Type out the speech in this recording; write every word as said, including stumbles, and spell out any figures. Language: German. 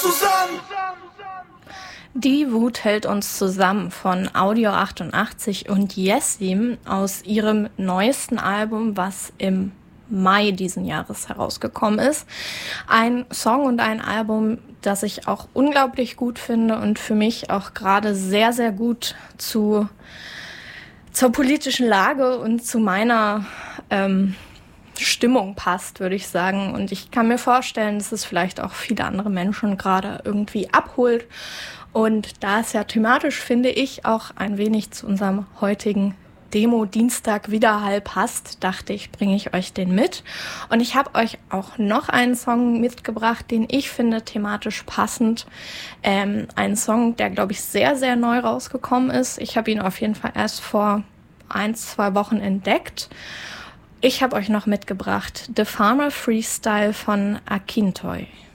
zusammen. Die Wut hält uns zusammen von Audio achtundachtzig und Jessim aus ihrem neuesten Album, was im Mai diesen Jahres herausgekommen ist. Ein Song und ein Album, das ich auch unglaublich gut finde und für mich auch gerade sehr, sehr gut zu, zur politischen Lage und zu meiner ähm, Stimmung passt, würde ich sagen. Und ich kann mir vorstellen, dass es vielleicht auch viele andere Menschen gerade irgendwie abholt. Und da es ja thematisch, finde ich, auch ein wenig zu unserem heutigen Demo-Dienstag Widerhall passt, dachte ich, bringe ich euch den mit. Und ich habe euch auch noch einen Song mitgebracht, den ich finde thematisch passend. Ähm, ein Song, der, glaube ich, sehr, sehr neu rausgekommen ist. Ich habe ihn auf jeden Fall erst vor ein, zwei Wochen entdeckt. Ich habe euch noch mitgebracht The Farmer Freestyle von Akintoy.